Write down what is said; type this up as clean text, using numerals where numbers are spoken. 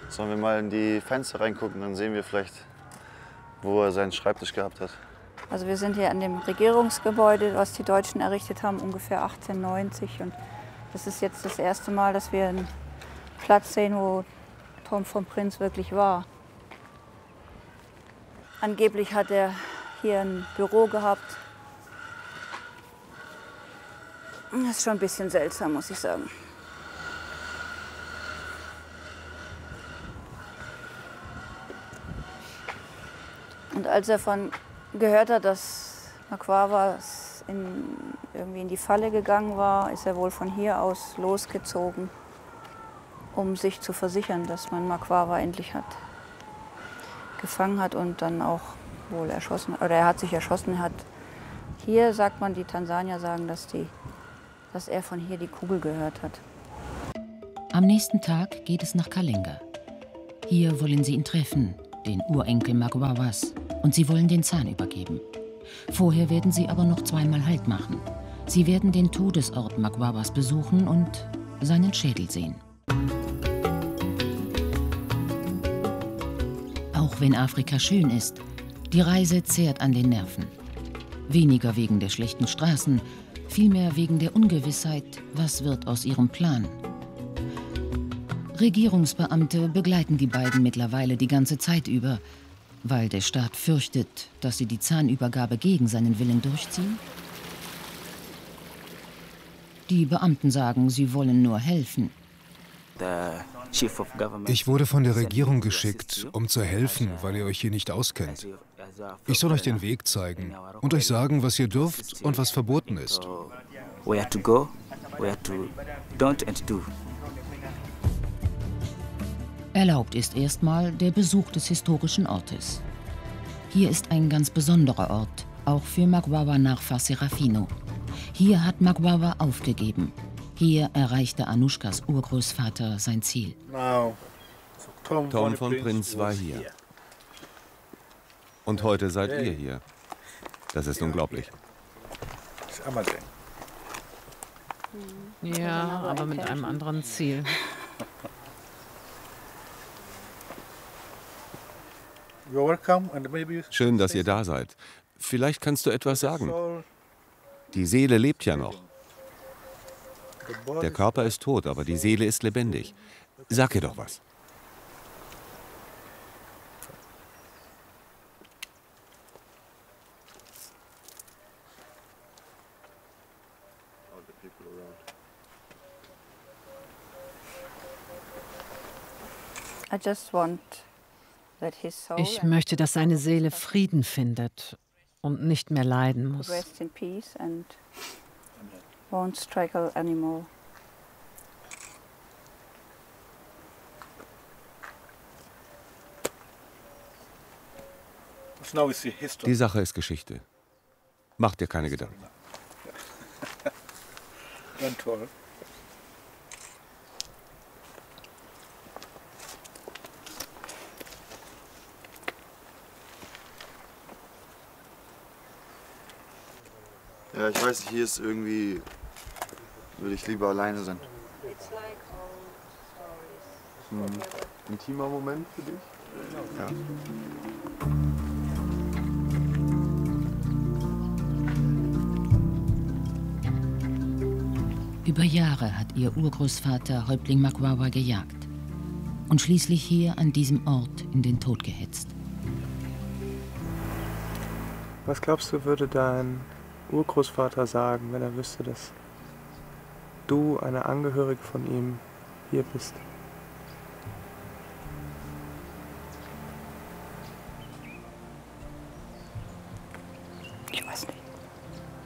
Sollen wir mal in die Fenster reingucken, dann sehen wir vielleicht, wo er seinen Schreibtisch gehabt hat. Also wir sind hier an dem Regierungsgebäude, was die Deutschen errichtet haben, ungefähr 1890. Und das ist jetzt das erste Mal, dass wir einen Platz sehen, wo Tom vom Prinz wirklich war. Angeblich hat er hier ein Büro gehabt. Das ist schon ein bisschen seltsam, muss ich sagen. Und als er gehört hat, dass Makwawa irgendwie in die Falle gegangen war, ist er wohl von hier aus losgezogen, um sich zu versichern, dass man Makwawa endlich gefangen hat und dann auch wohl erschossen. Oder er hat sich erschossen. Hier sagt man, die Tansanier sagen, dass er von hier die Kugel gehört hat. Am nächsten Tag geht es nach Kalenga. Hier wollen sie ihn treffen, den Urenkel Makwawas, und sie wollen den Zahn übergeben. Vorher werden sie aber noch zweimal Halt machen. Sie werden den Todesort Makwawas besuchen und seinen Schädel sehen. Auch wenn Afrika schön ist, die Reise zehrt an den Nerven. Weniger wegen der schlechten Straßen, vielmehr wegen der Ungewissheit, was wird aus ihrem Plan. Regierungsbeamte begleiten die beiden mittlerweile die ganze Zeit über, weil der Staat fürchtet, dass sie die Zahnübergabe gegen seinen Willen durchziehen. Die Beamten sagen, sie wollen nur helfen. Ich wurde von der Regierung geschickt, um zu helfen, weil ihr euch hier nicht auskennt. Ich soll euch den Weg zeigen und euch sagen, was ihr dürft und was verboten ist. Erlaubt ist erstmal der Besuch des historischen Ortes. Hier ist ein ganz besonderer Ort, auch für Makwawa-Nachfahr Serafino. Hier hat Makwawa aufgegeben. Hier erreichte Anushkas Urgroßvater sein Ziel. Tom von Prinz war hier. Und heute seid ihr hier. Das ist unglaublich. Ja, aber mit einem anderen Ziel. Schön, dass ihr da seid. Vielleicht kannst du etwas sagen. Die Seele lebt ja noch. Der Körper ist tot, aber die Seele ist lebendig. Sag ihr doch was. Ich möchte, dass seine Seele Frieden findet und nicht mehr leiden muss. Die Sache ist Geschichte. Mach dir keine Gedanken. Ja, ich weiß, hier ist irgendwie, würde ich lieber alleine sein. Intimer Moment für dich? Ja. Über Jahre hat ihr Urgroßvater Häuptling Makwawa gejagt und schließlich hier an diesem Ort in den Tod gehetzt. Was glaubst du, würde dein Urgroßvater sagen, wenn er wüsste, dass du, eine Angehörige von ihm, hier bist?